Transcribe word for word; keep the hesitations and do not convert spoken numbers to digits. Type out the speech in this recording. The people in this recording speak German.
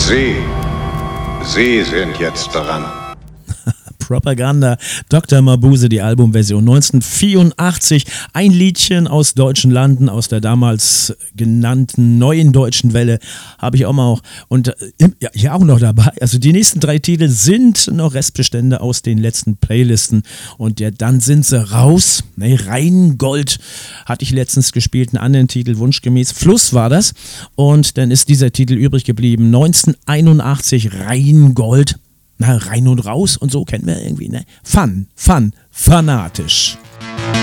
Sie, Sie sind jetzt dran. Propaganda, Doktor Mabuse, die Albumversion neunzehnhundertvierundachtzig. Ein Liedchen aus deutschen Landen, aus der damals genannten Neuen Deutschen Welle, habe ich auch mal auch. Und äh, ja, hier auch noch dabei. Also die nächsten drei Titel sind noch Restbestände aus den letzten Playlisten. Und ja, dann sind sie raus. Ne, Rheingold hatte ich letztens gespielt, einen anderen Titel, wunschgemäß. Fluss war das. Und dann ist dieser Titel übrig geblieben. neunzehnhunderteinundachtzig, Rheingold. Na, rein und raus und so kennen wir irgendwie, ne? Fun, fun, fanatisch.